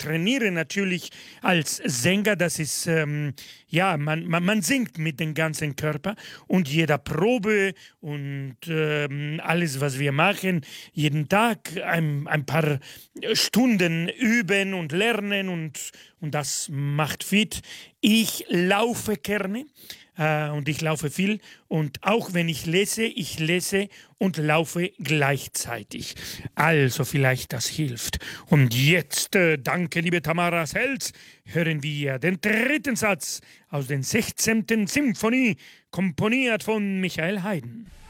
trainiere natürlich als Sänger, das ist, man singt mit dem ganzen Körper und jeder Probe und alles, was wir machen, jeden Tag ein paar Stunden üben und lernen und das macht fit. Ich laufe gerne. Und ich laufe viel und auch wenn ich lese und laufe gleichzeitig. Also vielleicht das hilft. Und jetzt, danke liebe Tamara Selz, hören wir den dritten Satz aus der 16. Symphonie, komponiert von Michael Haydn.